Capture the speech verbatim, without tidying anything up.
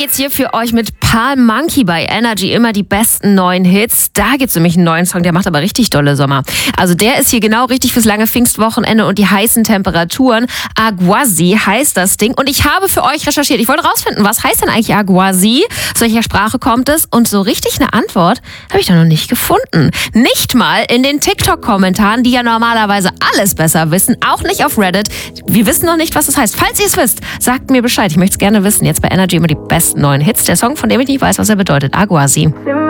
jetzt hier für euch mit Palm Monkey bei Energy, immer die besten neuen Hits. Da gibt's nämlich einen neuen Song, der macht aber richtig dolle Sommer. Also der ist hier genau richtig fürs lange Pfingstwochenende und die heißen Temperaturen. Aguasi heißt das Ding. Und ich habe für euch recherchiert. Ich wollte rausfinden, was heißt denn eigentlich Aguasi? Aus welcher Sprache kommt es? Und so richtig eine Antwort habe ich da noch nicht gefunden. Nicht mal in den TikTok-Kommentaren, die ja normalerweise alles besser wissen. Auch nicht auf Reddit. Wir wissen noch nicht, was das heißt. Falls ihr es wisst, sagt mir Bescheid. Ich möchte es gerne wissen. Jetzt bei Energy immer die besten neuen Hits. Der Song, von dem ich nicht weiß, was er bedeutet. Aguasi.